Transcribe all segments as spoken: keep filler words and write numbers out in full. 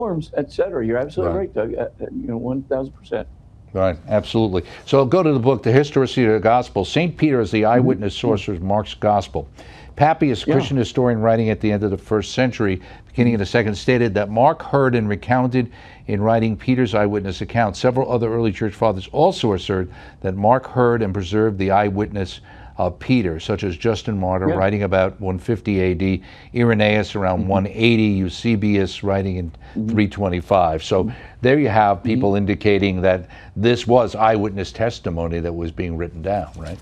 forms, et cetera. You're absolutely Right. right, Doug. Uh, uh, you know, one thousand percent. Right, absolutely. So go to the book, The Historicity of the Gospel. Saint Peter is the eyewitness Mm-hmm. source of Mark's Gospel. Papias, a Yeah. Christian historian writing at the end of the first century, beginning of the second, stated that Mark heard and recounted in writing Peter's eyewitness account. Several other early church fathers also assert that Mark heard and preserved the eyewitness of Peter, such as Justin Martyr, Yeah. writing about one fifty A D, Irenaeus around Mm-hmm. one eighty, Eusebius writing in Mm-hmm. three twenty-five. So there you have people Mm-hmm. indicating that this was eyewitness testimony that was being written down, right?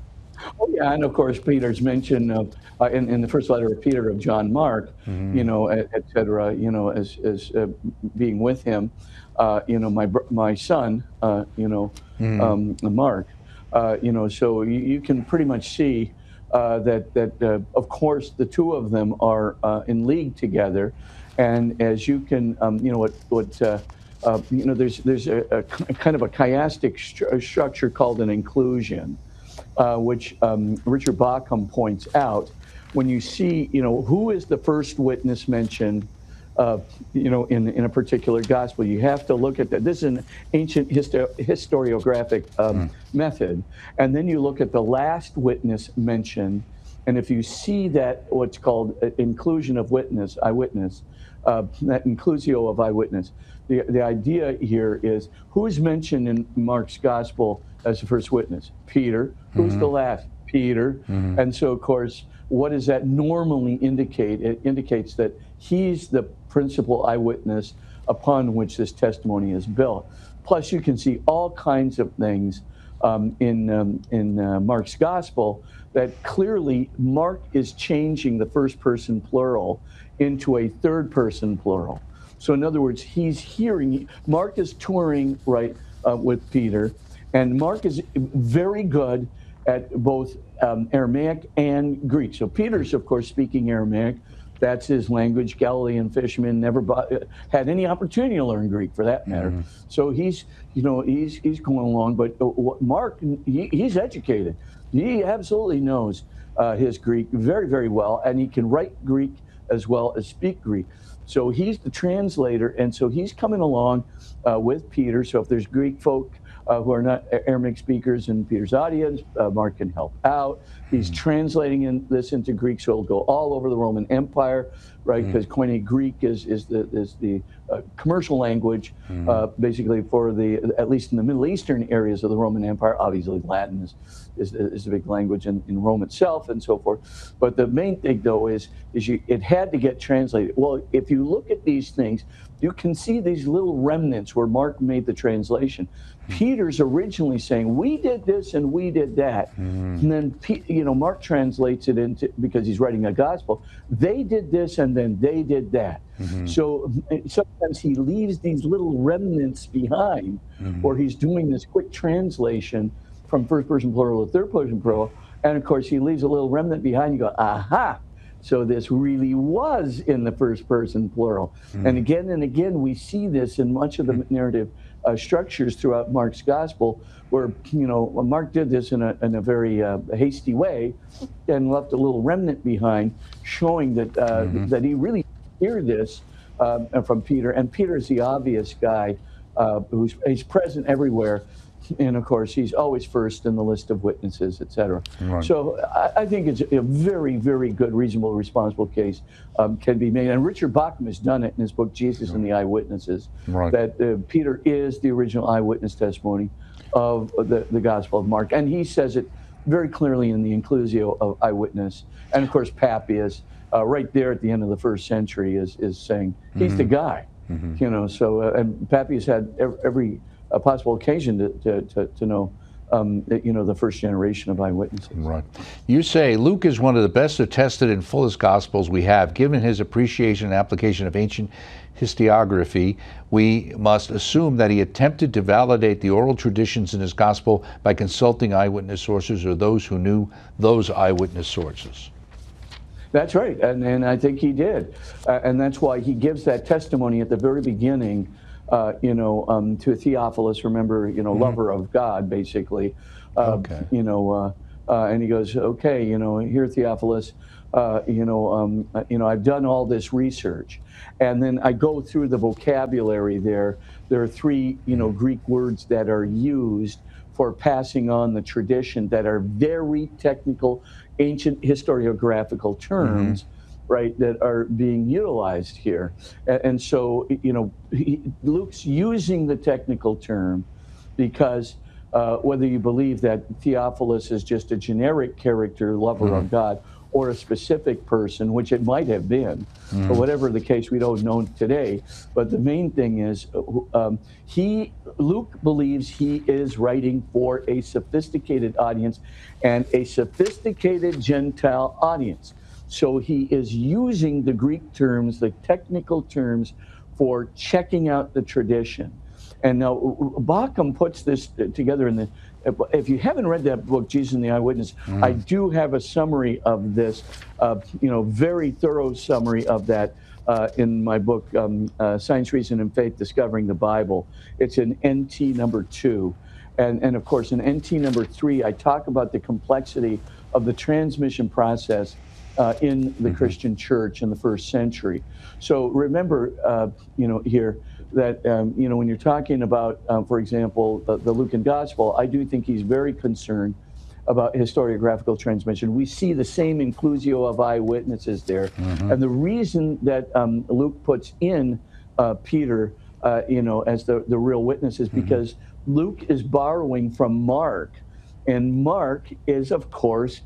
Oh, yeah, and of course, Peter's mention of uh, in, in the first letter of Peter of John Mark, Mm-hmm. you know, et, et cetera, you know, as as uh, being with him, uh, you know, my br- my son, uh, you know, um, Mark, uh, you know, so you, you can pretty much see uh, that that uh, of course the two of them are uh, in league together, and as you can, um, you know, what what. Uh, uh, you know, there's there's a, a kind of a chiastic stru- structure called an inclusion, uh, which um, Richard Bauckham points out. When you see, you know, who is the first witness mentioned, uh, you know, in in a particular gospel, you have to look at that. This is an ancient histo- historiographic um, method, and then you look at the last witness mentioned, and if you see that what's called uh, inclusion of witness, eyewitness, uh, that inclusio of eyewitness. The, the idea here is who is mentioned in Mark's gospel as the first witness? Peter. Who's the last? Peter. And so, of course, what does that normally indicate? It indicates that he's the principal eyewitness upon which this testimony is built. Plus, you can see all kinds of things um, in um, in uh, Mark's gospel that clearly Mark is changing the first person plural into a third person plural. So in other words, he's hearing, Mark is touring, right, uh, with Peter, and Mark is very good at both um, Aramaic and Greek. So Peter's, of course, speaking Aramaic. That's his language. Galilean fishermen never bought, had any opportunity to learn Greek, for that matter. Mm-hmm. So he's, you know, he's he's going along. But Mark, he, he's educated. He absolutely knows uh, his Greek very, very well, and he can write Greek as well as speak Greek. So he's the translator, and so he's coming along uh, with Peter. So if there's Greek folk uh, who are not Aramaic speakers in Peter's audience, uh, Mark can help out. He's mm-hmm. translating in, this into Greek, so it'll go all over the Roman Empire, right? Because mm-hmm. Koine Greek is is the is the uh, commercial language, mm-hmm. uh, basically for the at least in the Middle Eastern areas of the Roman Empire. Obviously, Latin is is, is a big language in, in Rome itself, and so forth. But the main thing, though, is is you, it had to get translated. Well, if you look at these things, you can see these little remnants where Mark made the translation. Peter's originally saying, we did this and we did that. Mm-hmm. And then, you know, Mark translates it into, because he's writing a gospel, they did this and then they did that. Mm-hmm. So sometimes he leaves these little remnants behind, mm-hmm. or he's doing this quick translation from first person plural to third person plural. And of course, he leaves a little remnant behind. You go, aha. So this really was in the first person plural. Mm. And again and again, we see this in much of the narrative uh, structures throughout Mark's gospel, where, you know, Mark did this in a, in a very uh, hasty way and left a little remnant behind, showing that uh, mm-hmm. that he really heard this uh, from Peter. And Peter is the obvious guy uh, who's he's present everywhere. And of course, he's always first in the list of witnesses, et cetera. Right. So I, I think it's a very, very good, reasonable, responsible case um, can be made. And Richard Bauckham has done it in his book, Jesus and the Eyewitnesses, right. that uh, Peter is the original eyewitness testimony of the, the Gospel of Mark. And he says it very clearly in the inclusio of eyewitness. And of course, Papias, uh, right there at the end of the first century, is, is saying he's mm-hmm. the guy. Mm-hmm. You know, so, uh, and Papias had every, every a possible occasion to, to, to, to know, um, you know, the first generation of eyewitnesses. Right. You say Luke is one of the best attested and fullest Gospels we have. Given his appreciation and application of ancient historiography, we must assume that he attempted to validate the oral traditions in his Gospel by consulting eyewitness sources or those who knew those eyewitness sources. That's right, and, and I think he did. Uh, and that's why he gives that testimony at the very beginning, Uh, you know, um, to Theophilus, remember, you know, mm-hmm. lover of God, basically. Uh, okay. You know, uh, uh, and he goes, okay, you know, here, Theophilus, uh, you know, um, uh, you know, I've done all this research, and then I go through the vocabulary there. There are three, you know, Greek words that are used for passing on the tradition that are very technical, ancient historiographical terms, mm-hmm. right, that are being utilized here. And, and so, you know, he, Luke's using the technical term because uh, whether you believe that Theophilus is just a generic character, lover mm-hmm. of God, or a specific person, which it might have been, mm. but whatever the case, we don't know today. But the main thing is, um, he Luke believes he is writing for a sophisticated audience and a sophisticated Gentile audience. So he is using the Greek terms, the technical terms, for checking out the tradition. And now Bauckham puts this together in the, if you haven't read that book, Jesus and the Eyewitness, mm. I do have a summary of this, uh, you know, very thorough summary of that uh, in my book, um, uh, Science, Reason, and Faith, Discovering the Bible. It's in N T number two. And, and of course, in N T number three, I talk about the complexity of the transmission process uh, in the mm-hmm. Christian church in the first century. So remember, uh, you know, here, that, um, you know, when you're talking about, um, for example, the, the Lucan Gospel, I do think he's very concerned about historiographical transmission. We see the same inclusio of eyewitnesses there. Mm-hmm. And the reason that um, Luke puts in uh, Peter, uh, you know, as the, the real witness is because mm-hmm. Luke is borrowing from Mark. And Mark is, of course,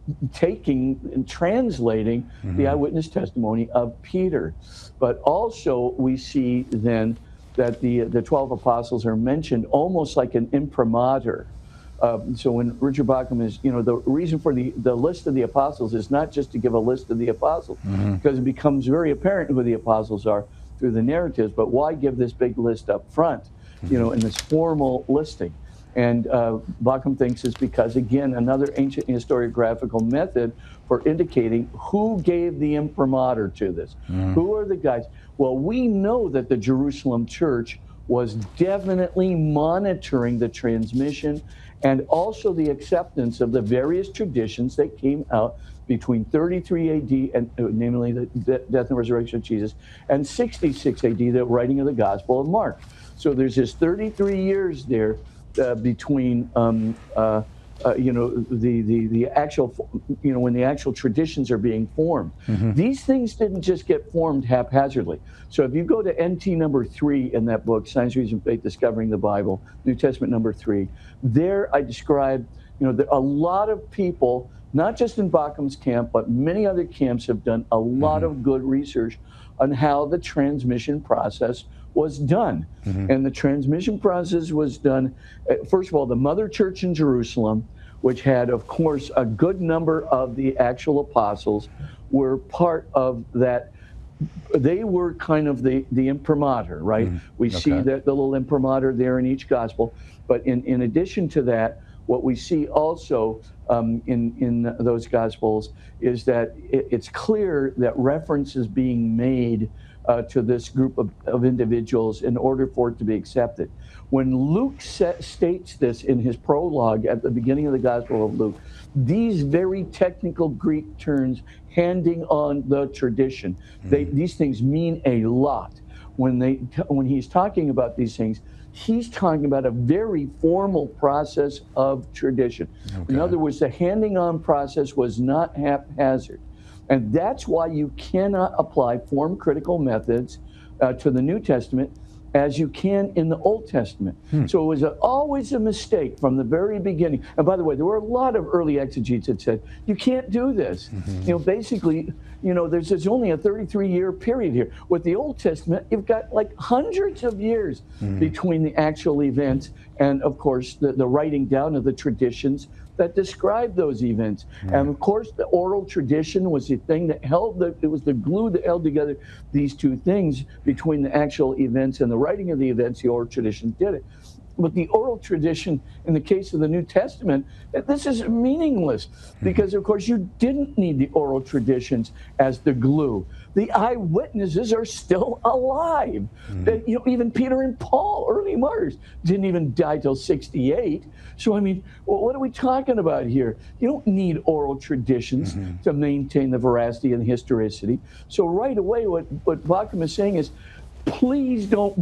taking and translating mm-hmm. the eyewitness testimony of Peter. But also we see then that the the twelve apostles are mentioned almost like an imprimatur. Uh, so when Richard Bauckham is, you know, the reason for the, the list of the apostles is not just to give a list of the apostles, mm-hmm. because it becomes very apparent who the apostles are through the narratives, but why give this big list up front, you know, in this formal listing? And uh, Bauckham thinks it's because, again, another ancient historiographical method for indicating who gave the imprimatur to this. Mm. Who are the guys? Well, we know that the Jerusalem church was definitely monitoring the transmission and also the acceptance of the various traditions that came out between thirty-three A D, and uh, namely the de- death and resurrection of Jesus, and sixty-six A D, the writing of the Gospel of Mark. So there's this thirty-three years there Uh, between um, uh, uh, you know the, the the actual you know when the actual traditions are being formed. Mm-hmm. These things didn't just get formed haphazardly. So if you go to N T number three in that book, Science, Reason, Faith, Discovering the Bible, New Testament number three, there I describe you know that a lot of people, not just in Bauckham's camp, but many other camps have done a lot mm-hmm. of good research on how the transmission process was done. Mm-hmm. And the transmission process was done, uh, first of all, the mother church in Jerusalem, which had, of course, a good number of the actual apostles, were part of that. They were kind of the, the imprimatur, right? Mm-hmm. We okay. see that the little imprimatur there in each gospel. But in, in addition to that, what we see also um, in, in those gospels is that it, it's clear that reference is being made Uh, to this group of, of individuals in order for it to be accepted. When Luke set, states this in his prologue at the beginning of the Gospel of Luke, these very technical Greek terms, handing on the tradition, mm-hmm. they, these things mean a lot. When, they, when he's talking about these things, he's talking about a very formal process of tradition. Okay. In other words, the handing on process was not haphazard. And that's why you cannot apply form critical methods uh, to the New Testament as you can in the Old Testament. Hmm. So it was a, always a mistake from the very beginning. And by the way, there were a lot of early exegetes that said, you can't do this. Mm-hmm. You know, basically, you know, there's, there's only a thirty-three year period here. With the Old Testament, you've got like hundreds of years mm-hmm. between the actual events and, of course, the, the writing down of the traditions that describe those events. Mm-hmm. And of course, the oral tradition was the thing that held the, it was the glue that held together these two things between the actual events and the writing of the events. The oral tradition did it. with the oral tradition in the case of the New Testament, this is meaningless because, of course, you didn't need the oral traditions as the glue. The eyewitnesses are still alive. Mm-hmm. You know, even Peter and Paul, early martyrs, didn't even die till sixty-eight. So, I mean, well, what are we talking about here? You don't need oral traditions mm-hmm. to maintain the veracity and historicity. So right away, what, what Bauckham is saying is, please don't